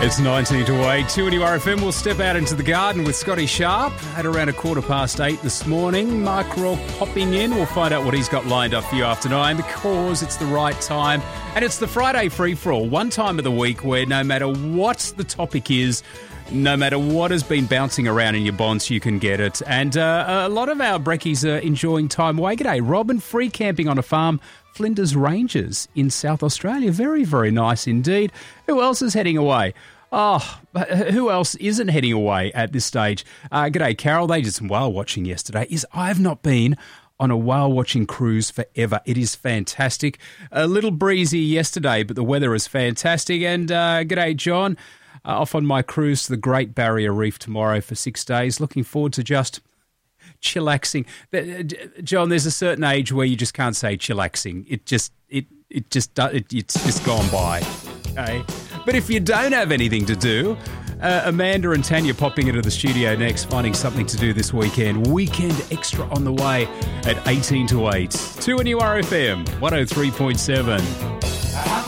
It's 19 to 8. 2 and RFM will step out into the garden with Scotty Sharp at around 8:15 this morning. Mark Rourke popping in. We'll find out what he's got lined up for you after 9 because it's the right time. And it's the Friday free-for-all, one time of the week where no matter what the topic is, no matter what has been bouncing around in your bonds, you can get it. And a lot of our brekkies are enjoying time away. G'day, Robin, free camping on a farm, Flinders Ranges in South Australia. Very, very nice indeed. Who else is heading away? Oh, who else isn't heading away at this stage? G'day, Carol. They did some whale watching yesterday. I've not been on a whale watching cruise forever. It is fantastic. A little breezy yesterday, but the weather is fantastic. And g'day, John. Off on my cruise to the Great Barrier Reef tomorrow for 6 days. Looking forward to just chillaxing. John, there's a certain age where you just can't say chillaxing. It's just gone by. Okay? But if you don't have anything to do, Amanda and Tanya popping into the studio next, finding something to do this weekend. Weekend Extra on the way at 18 to 8. 2 and RFM 103.7.